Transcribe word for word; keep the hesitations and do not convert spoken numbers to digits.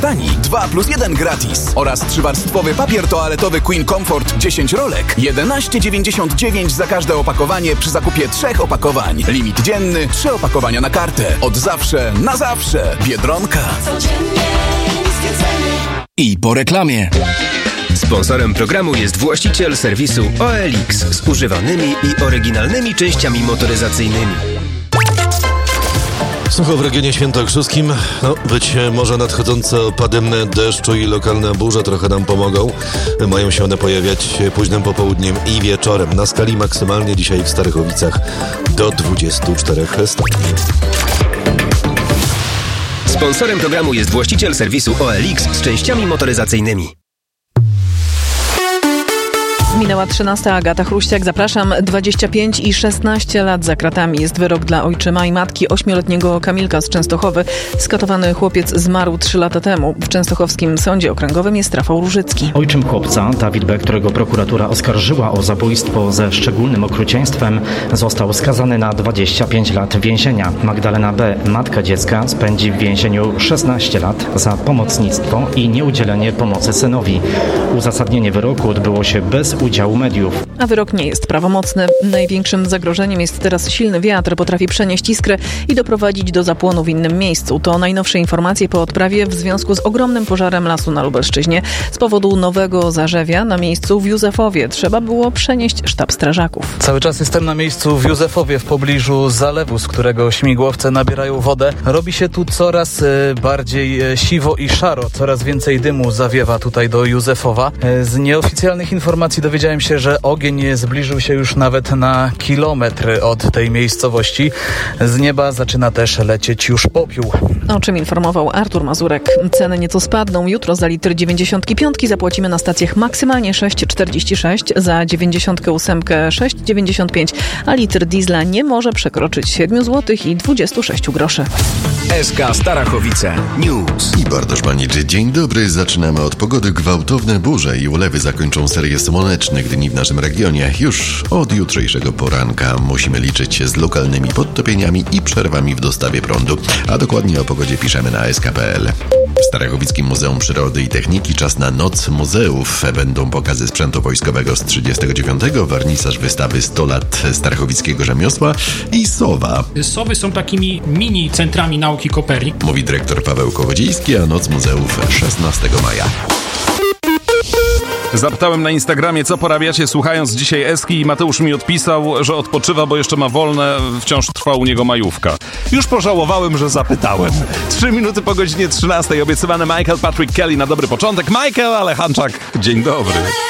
Tani dwa plus jeden gratis. Oraz trzywarstwowy papier toaletowy Queen Comfort dziesięć rolek. jedenaście dziewięćdziesiąt dziewięć za każde opakowanie przy zakupie trzech opakowań. Limit dzienny, trzy opakowania na kartę. Od zawsze, na zawsze. Biedronka. Codziennie niskie ceny. I po reklamie. Sponsorem programu jest właściciel serwisu O L X z używanymi i oryginalnymi częściami motoryzacyjnymi. Sucho w regionie świętokrzyskim. No, być może nadchodzące opady deszczu i lokalne burze trochę nam pomogą. Mają się one pojawiać późnym popołudniem i wieczorem. Na skali maksymalnie dzisiaj w Starachowicach do dwudziestu czterech stopni. Sponsorem programu jest właściciel serwisu O L X z częściami motoryzacyjnymi. Minęła trzynasta. Agata Chruściak, zapraszam. dwadzieścia pięć i szesnaście lat za kratami jest wyrok dla ojczyma i matki ośmioletniego Kamilka z Częstochowy. Skatowany chłopiec zmarł trzy lata temu. W częstochowskim sądzie okręgowym jest Rafał Różycki. Ojczym chłopca, Dawid B., którego prokuratura oskarżyła o zabójstwo ze szczególnym okrucieństwem, został skazany na dwadzieścia pięć lat więzienia. Magdalena B., matka dziecka, spędzi w więzieniu szesnaście lat za pomocnictwo i nieudzielenie pomocy synowi. Uzasadnienie wyroku odbyło się bez udziału mediów. A wyrok nie jest prawomocny. Największym zagrożeniem jest teraz silny wiatr. Potrafi przenieść iskrę i doprowadzić do zapłonu w innym miejscu. To najnowsze informacje po odprawie w związku z ogromnym pożarem lasu na Lubelszczyźnie. Z powodu nowego zarzewia na miejscu w Józefowie trzeba było przenieść sztab strażaków. Cały czas jestem na miejscu w Józefowie, w pobliżu zalewu, z którego śmigłowce nabierają wodę. Robi się tu coraz bardziej siwo i szaro. Coraz więcej dymu zawiewa tutaj do Józefowa. Z nieoficjalnych informacji dowiedziałem się, że ogień zbliżył się już nawet na kilometr od tej miejscowości. Z nieba zaczyna też lecieć już popiół. O czym informował Artur Mazurek. Ceny nieco spadną. Jutro za litr dziewięćdziesiątki piątki zapłacimy na stacjach maksymalnie sześć czterdzieści sześć, za dziewięćdziesiątkę ósemkę sześć dziewięćdziesiąt pięć, a litr diesla nie może przekroczyć siedem złotych i dwadzieścia sześć groszy. S K Starachowice News. I Bartosz Maniczy. Dzień dobry. Zaczynamy od pogody. Gwałtowne burze i ulewy zakończą serię słonecznych dni w naszym regionie. Już od jutrzejszego poranka musimy liczyć się z lokalnymi podtopieniami i przerwami w dostawie prądu. A dokładnie o pogodzie piszemy na S K kropka P L. W Starachowickim Muzeum Przyrody i Techniki czas na Noc Muzeów. Będą pokazy sprzętu wojskowego z trzydziestego dziewiątego, wernisaż wystawy sto lat starachowickiego rzemiosła i Sowa. Sowy są takimi mini centrami nauki Kopernik. Mówi dyrektor Paweł Kołodziejski, a Noc Muzeów szesnastego maja. Zapytałem na Instagramie, co porabiacie słuchając dzisiaj Eski, i Mateusz mi odpisał, że odpoczywa, bo jeszcze ma wolne, wciąż trwa u niego majówka. Już pożałowałem, że zapytałem. Trzy minuty po godzinie trzynastej obiecywany Michael Patrick Kelly na dobry początek. Michael Alejanczak, dzień dobry.